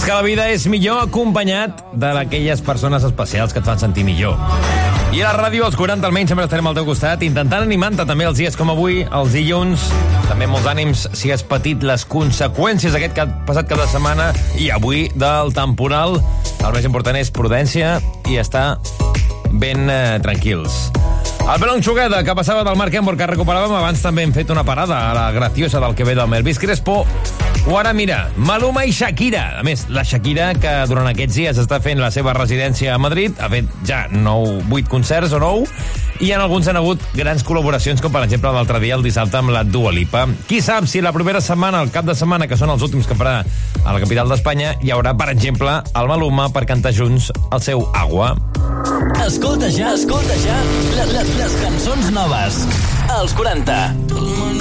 és que la vida és millor acompanyat d'aquelles persones especials que et fan sentir millor. I a la ràdio, als 40 almenys, sempre estarem al teu costat, intentant animar-te també els dies com avui, els dilluns. També molts ànims si has patit les conseqüències d'aquest que ha passat cada setmana i avui del temporal. El més important és prudència i estar ben tranquils. El Belong Together, que passava del Marc Embor, que recuperàvem abans, també hem fet una parada a la graciosa del que ve del Melvis Crespo. O ara, mira, Maluma i Shakira. A més, la Shakira, que durant aquests dies està fent la seva residència a Madrid, ha fet ja 8 concerts o 9, i en alguns han hagut grans col·laboracions, com per exemple l'altre dia, el dissabte, amb la Dua Lipa. Qui sap si la primera setmana, el cap de setmana, que són els últims que farà a la capital d'Espanya, hi haurà, per exemple, el Maluma per cantar junts el seu Agua. Escolta ja les cançons noves. Als 40.